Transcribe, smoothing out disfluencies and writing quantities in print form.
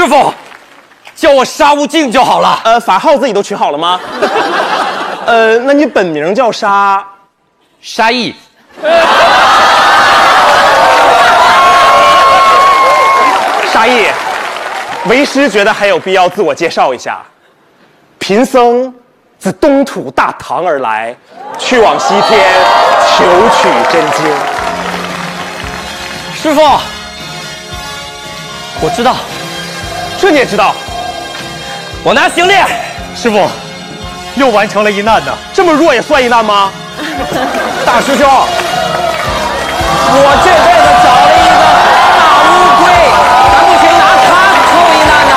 师傅，叫我沙悟净就好了。 法号自己都取好了吗？那你本名叫沙义。 沙溢，为师觉得还有必要自我介绍一下。贫僧自东土大唐而来，去往西天求取真经。 师傅，我知道， 这你也知道？ 我拿行李。 师傅，又完成了一难呢。 这么弱也算一难吗？ 大师兄，我这辈子找